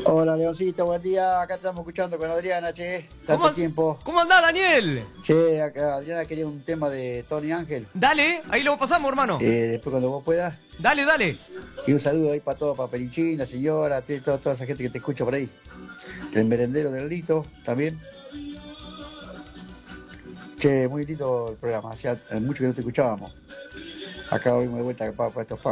Hola Leoncito, buen día. Acá estamos escuchando con Adriana, che. Tanto tiempo. ¿Cómo andás, Daniel? Che, acá Adriana quería un tema de Tony Ángel. Dale, ahí lo pasamos, hermano. Después cuando vos puedas. Dale, dale. Y un saludo ahí para todos, para Perichín, la señora, toda esa gente que te escucha por ahí. El merendero del Lito también. Che, muy lindo el programa. Hacía mucho que no te escuchábamos. Acá volvimos de vuelta para estos